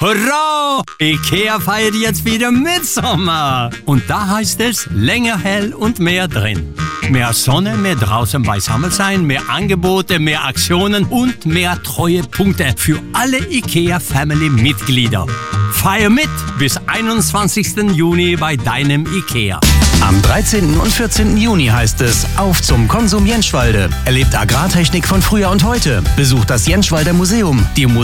Hurra! IKEA feiert jetzt wieder Mitsommer. Und da heißt es länger hell und mehr drin. Mehr Sonne, mehr draußen beisammen sein, mehr Angebote, mehr Aktionen und mehr Treuepunkte für alle IKEA-Family-Mitglieder. Feier mit bis 21. Juni bei deinem IKEA. Am 13. und 14. Juni heißt es auf zum Konsum Jenschwalde. Erlebt Agrartechnik von früher und heute. Besucht das Jenschwalder Museum. Die